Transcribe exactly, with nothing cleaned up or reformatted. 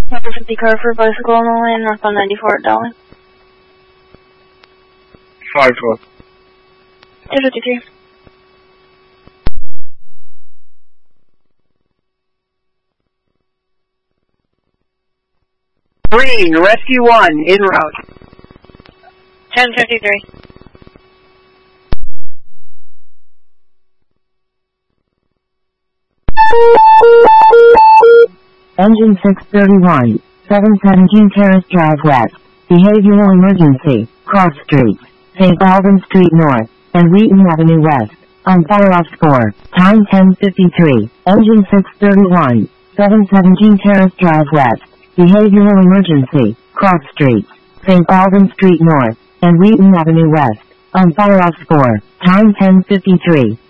Number fifty car for bicycle on the lane, north on ninety-four at Dolly. five twelve. two fifty-three. Green, Rescue one, en route. ten fifty-three. Engine six thirty-one, seven seventeen Terrace Drive West, behavioral emergency, cross streets, Saint Albans Street North, and Wheaton Avenue West, on fire-off score, time ten fifty-three, engine six thirty-one, seven seventeen Terrace Drive West, behavioral emergency, cross streets, Saint Albans Street North, and Wheaton Avenue West, on fire-off score, time ten fifty-three.